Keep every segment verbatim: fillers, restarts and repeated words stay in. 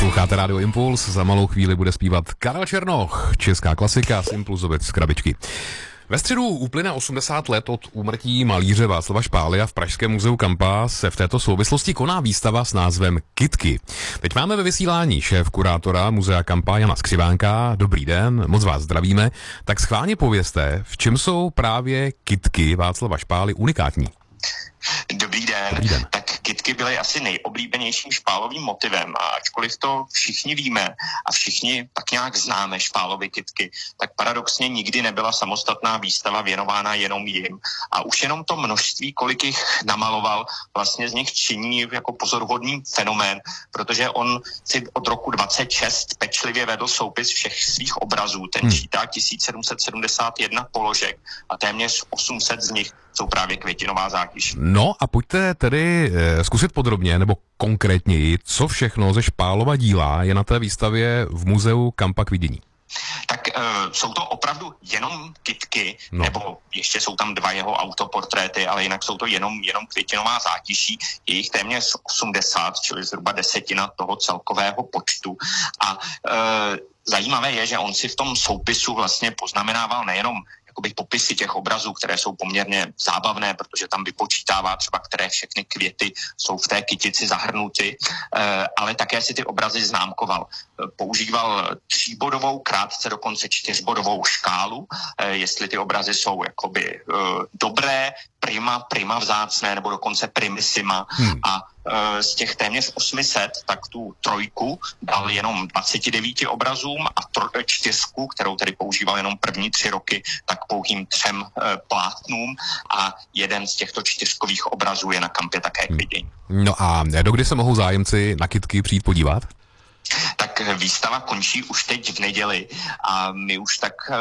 Posloucháte Rádio Impuls, za malou chvíli bude zpívat Karel Černoch, česká klasika z Impulzovic z krabičky. Ve středu uplyne osmdesát let od úmrtí malíře Václava Špály a v pražském muzeu Kampa se v této souvislosti koná výstava s názvem Kytky. Teď máme ve vysílání šéf kurátora muzea Kampa Jana Skřivánka. Dobrý den, moc vás zdravíme. Tak schválně povězte, v čem jsou právě kytky Václava Špály unikátní? Dobrý den. Dobrý den. Tak kytky byly asi nejoblíbenějším Špálovým motivem a ačkoliv to všichni víme a všichni tak nějak známe Špálovy kytky, tak paradoxně nikdy nebyla samostatná výstava věnována jenom jim. A už jenom to množství, kolik jich namaloval, vlastně z nich činí jako pozoruhodný fenomén, protože on si od roku dvacet šest pečlivě vedl soupis všech svých obrazů. Ten hmm. čítá tisíc sedm set sedmdesát jedna položek a téměř osm set z nich jsou právě květinová zátiší. No a pojďte tedy e, zkusit podrobně nebo konkrétněji, co všechno ze Špálova díla je na té výstavě v muzeu Kampa k vidění. Tak e, jsou to opravdu jenom kytky, no. nebo ještě jsou tam dva jeho autoportréty, ale jinak jsou to jenom, jenom květinová zátiší. Je jich téměř osmdesát, čili zhruba desetina toho celkového počtu. A e, zajímavé je, že on si v tom soupisu vlastně poznamenával nejenom jakoby popisy těch obrazů, které jsou poměrně zábavné, protože tam vypočítává třeba, které všechny květy jsou v té kytici zahrnuty, ale také si ty obrazy známkoval. Používal tříbodovou, krátce dokonce čtyřbodovou škálu, jestli ty obrazy jsou jakoby dobré, prima, prima vzácné, nebo dokonce primissima. Hmm. A z těch téměř osm set, tak tu trojku dal jenom dvacet devět obrazům a tro- čtyřku, kterou tedy používal jenom první tři roky, tak pouhým třem e, plátnům a jeden z těchto čtyřkových obrazů je na Kampě také k vidění. No a dokdy se mohou zájemci na kytky přijít podívat? Tak výstava končí už teď v neděli a my už tak uh,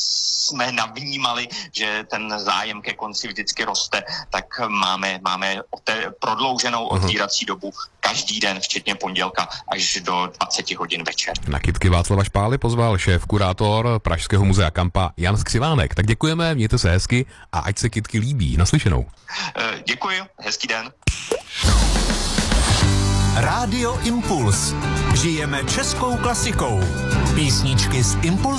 jsme navnímali, že ten zájem ke konci vždycky roste, tak máme, máme ote- prodlouženou otvírací dobu každý den, včetně pondělka, až do dvacet hodin večer. Na kytky Václava Špály pozval šéf kurátor Pražského muzea Kampa Jan Skřivánek. Tak děkujeme, mějte se hezky a ať se kytky líbí. Naslyšenou. Uh, děkuji, hezký den. Rádio Impuls. Žijeme českou klasikou. Písničky z Impulzu.